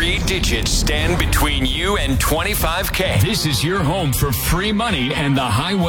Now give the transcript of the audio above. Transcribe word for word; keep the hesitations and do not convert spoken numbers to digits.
three digits stand between you and twenty-five K. This is your home for free money and the highway.